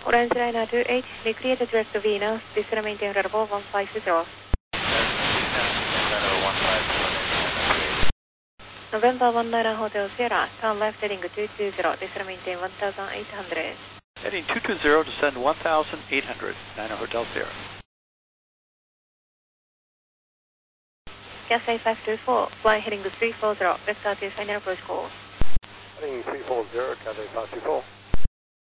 Orange Liner 28, declear to direct to Venus, descend maintain level 150. November 19 Hotel Sierra, turn left heading 220, descend maintain 1800. Heading 220, descend 1800, Niner Hotel Sierra. Cathay 524, fly heading 340, vector to final approach call. Heading 340, Cathay 524.